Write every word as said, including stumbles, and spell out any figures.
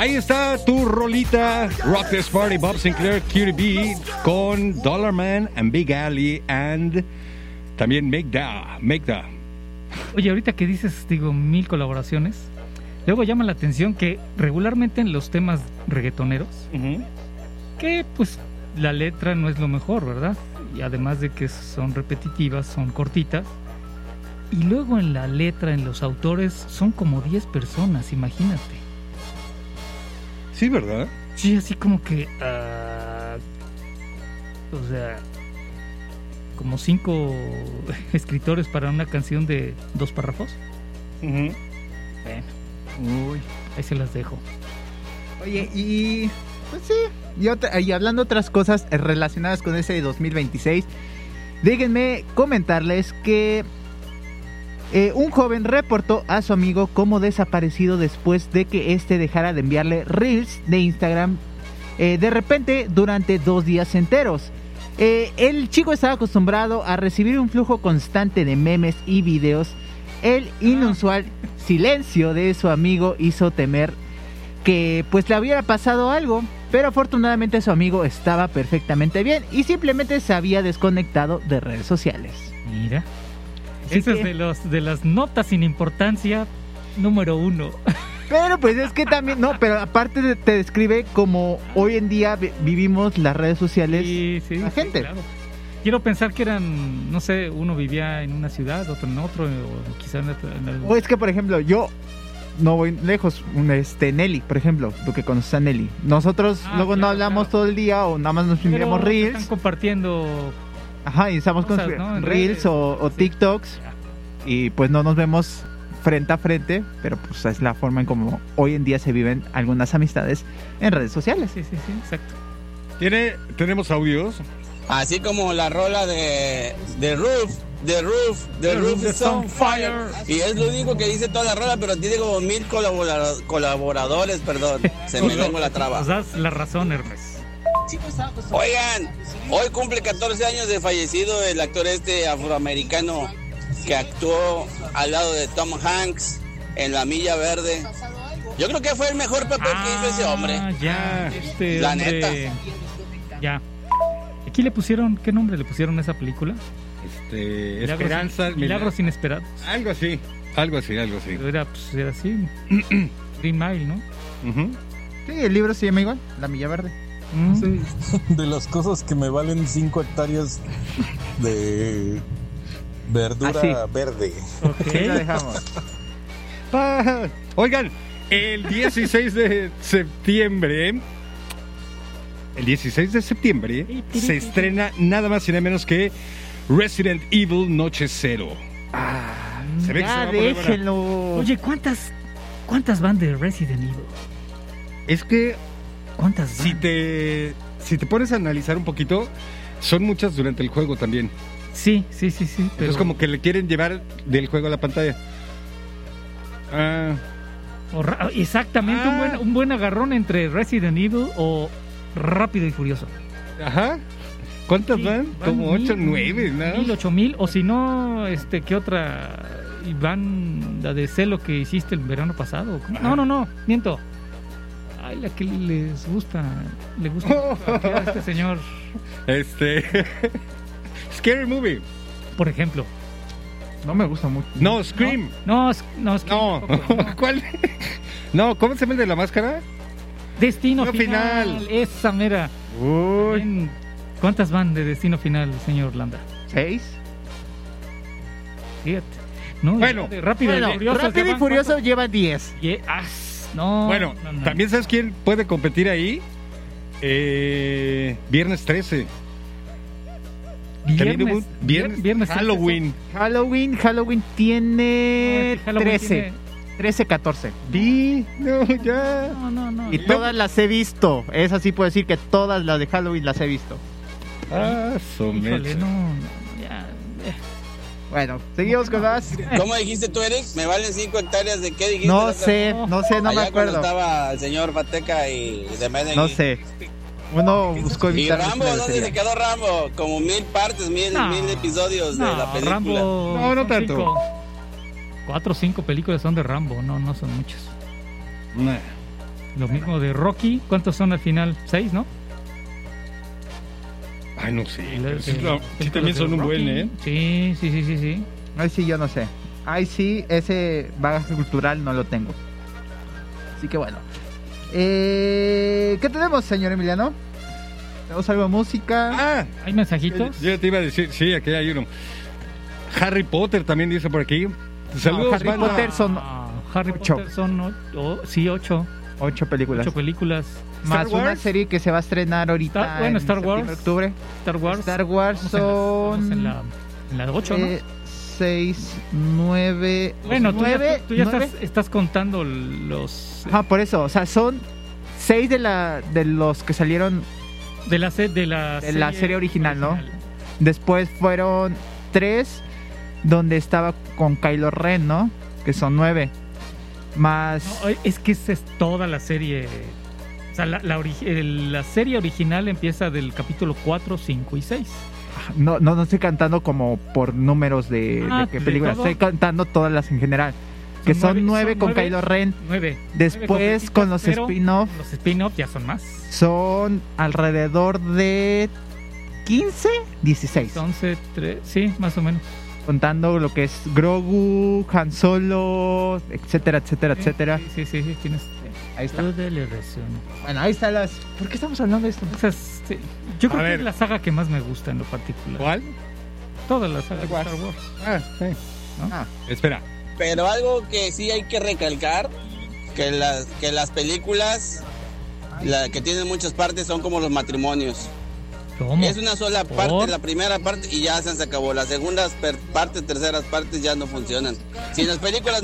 Ahí está tu rolita, Rock This Party, Bob Sinclair, Cutie B, con Dollar Man and Big Alley, and también Make Da, Make Da. Oye, ahorita que dices, digo, mil colaboraciones, luego llama la atención que regularmente en los temas reggaetoneros, uh-huh. que pues la letra no es lo mejor, ¿verdad? Y además de que son repetitivas, son cortitas. Y luego en la letra, en los autores, son como diez personas, imagínate. Sí, ¿verdad? Sí, así como que... Uh, o sea... como cinco escritores para una canción de dos párrafos. Uh-huh. Bueno, uy, ahí se las dejo. Oye, y... pues sí, y, otra, y hablando otras cosas relacionadas con ese dos mil veintiséis, déjenme comentarles que... Eh, un joven reportó a su amigo como desaparecido después de que éste dejara de enviarle reels de Instagram eh, de repente durante dos días enteros. Eh, el chico estaba acostumbrado a recibir un flujo constante de memes y videos. El inusual silencio de su amigo hizo temer que pues le hubiera pasado algo, pero afortunadamente su amigo estaba perfectamente bien y simplemente se había desconectado de redes sociales. Mira. Eso es de, los, de las notas sin importancia número uno. Pero pues es que también, no, pero aparte te describe como hoy en día vivimos las redes sociales, sí, sí, la sí, gente. Claro. Quiero pensar que eran, no sé, uno vivía en una ciudad, otro en otro, o quizá en, en algún... O es que, por ejemplo, yo no voy lejos, un, este Nelly, por ejemplo, lo que conoces a Nelly. Nosotros ah, luego claro, no hablamos claro. todo el día o nada más nos enviamos reels. Están compartiendo... Ajá, y estamos con ¿no? reels o, o TikToks y pues no nos vemos frente a frente, pero pues es la forma en como hoy en día se viven algunas amistades en redes sociales. Sí, sí, sí, exacto. ¿Tiene, tenemos audios? Así como la rola de The Roof, The Roof, The, The Roof is on fire. Y es lo único que dice toda la rola, pero tiene como mil colabora- colaboradores, perdón. Se me vengo la traba. Nos das la razón, Hermes. Oigan, hoy cumple catorce años de fallecido el actor este afroamericano que actuó al lado de Tom Hanks en La Milla Verde. Yo creo que fue el mejor papel ah, que hizo ese hombre. Ya, este La hombre, neta. Ya. Aquí le pusieron, ¿qué nombre le pusieron a esa película? Este, Milagros, Esperanzas, Milagros Inesperados. Algo así, algo así, algo así. Pero era, pues, era así. Green Mile, ¿no? Uh-huh. Sí, el libro se llama igual, La Milla Verde. Mm. Sí, de las cosas que me valen cinco hectáreas de verdura ah, sí. verde. Ok, sí, la dejamos. Ah, oigan, el dieciséis de septiembre, el dieciséis de septiembre se estrena nada más y nada menos que Resident Evil Noche Cero. Ah, se ve ya que se déjenlo. Oye, ¿cuántas, cuántas van de Resident Evil? Es que ¿cuántas van? Si te, si te pones a analizar un poquito, son muchas durante el juego también. Sí, sí, sí, sí. Pero... es como que le quieren llevar del juego a la pantalla. Ah. O ra- exactamente, ah. un, buen, un buen agarrón entre Resident Evil o Rápido y Furioso. Ajá. ¿Cuántas sí, van? van? Como ocho, nueve, ¿no? Mil, ocho mil, o si no, este, ¿qué otra? Y van la de Celo que hiciste el verano pasado. ¿Cómo? No, no, no, miento. Ay, la que les gusta, le gusta a este señor. Este... Scary Movie. Por ejemplo. No me gusta mucho. No, Scream. No, no, Scream no. Tampoco, no. ¿Cuál? No, ¿cómo se llama el de la máscara? Destino no, final. final. Esa mera. Uy. ¿Cuántas van de Destino Final, señor Landa? ¿Seis? Fíjate. No, bueno, de Rápido bueno, y Furioso. Rápido y Furioso lleva diez. Yeah. Ah, no. Bueno, no, no. ¿también sabes quién puede competir ahí? Eh, Viernes trece. Viernes, viernes, viernes Halloween. Halloween, Halloween tiene no, Halloween trece. Tiene... trece, catorce. Di, no, ya. No, no, no. Y no. Todas las he visto. Es así, puedo decir que todas las de Halloween las he visto. Ah, Híjole, no, no, ya. Eh. Bueno, seguimos con más. ¿Cómo dijiste tú, Eric? ¿Me valen cinco hectáreas de qué dijiste? No sé, no sé, no allá me acuerdo. Estaba el señor Bateca y de Medellín. No sé. Uno buscó evitar. ¿Y Rambo? ¿Dónde se quedó Rambo? Como mil partes, mil, no, mil episodios no, de la película. Rambo no, no tanto. Cinco, cuatro o cinco películas son de Rambo, no, no son muchas. Nah. Lo mismo de Rocky. ¿Cuántos son al final? Seis, ¿no? Ay, no sé. La- pero sí, de- no, sí también son un Rocky. buen, ¿eh? Sí, sí, sí, sí, sí. Ahí sí, yo no sé. Ahí sí, ese bagaje cultural no lo tengo. Así que bueno. Eh, ¿Qué tenemos, señor Emiliano? ¿Tenemos algo de música? Ah, ¿Hay mensajitos? yo te iba a decir, sí, aquí hay uno. Harry Potter también dice por aquí. Saludos, Harry banda. Potter son Ah, Harry ocho. Potter son o- o- sí, ocho. ocho películas. Ocho películas. Más Star una Wars. serie que se va a estrenar ahorita. Star- bueno, en Star Wars. septiembre, octubre. Star Wars. Star Wars Vamos en la- vamos son. en la, en la ocho, ¿no? eh, seis, nueve. Bueno, tú ya, nueve, tú ya nueve. estás, estás contando los... Ah, por eso. O sea, son seis de, la, de los que salieron. De la, se- de la, De la serie original, ¿no? Después fueron tres donde estaba con Kylo Ren, ¿no? Que son nueve. Más. No, es que esa es toda la serie. O sea, la, la, ori- el- la serie original empieza del capítulo cuatro, cinco y seis. No, no, no estoy cantando como por números de, Ah, de qué ¿de películas. todo? Estoy cantando todas las en general. Que son nueve- nueve son con nueve. Kylo Ren. Nueve. Después Nueve con los completitas, pero spin-off Los spin-off ya son más. son alrededor de quince, dieciséis. once, tres, sí, más o menos. Contando lo que es Grogu, Han Solo, etcétera, etcétera, Sí, etcétera. Sí, sí, sí, tienes Ahí está. toda la razón. Bueno, ahí está las. ¿Por qué estamos hablando de esto? Esa es- sí, yo A creo que ver. es la saga que más me gusta en lo particular. ¿Cuál? Toda la saga de Star Star Wars. Ah, sí. Ah, Espera. Pero algo que sí hay que recalcar, que las, que las películas la, que tienen muchas partes son como los matrimonios. ¿Cómo? Es una sola ¿Por? parte, la primera parte y ya se acabó. Las segundas per- partes, terceras partes ya no funcionan. Si en las películas